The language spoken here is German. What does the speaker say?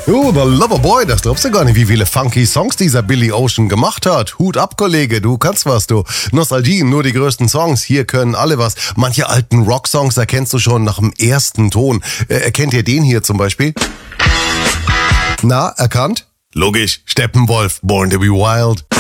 Oh, der Loverboy, das glaubst du gar nicht, wie viele funky Songs dieser Billy Ocean gemacht hat. Hut ab, Kollege, du kannst was, du. Nostalgie, nur die größten Songs, hier können alle was. Manche alten Rocksongs erkennst du schon nach dem ersten Ton. Erkennt ihr den hier zum Beispiel? Na, erkannt? Logisch, Steppenwolf, Born to be Wild.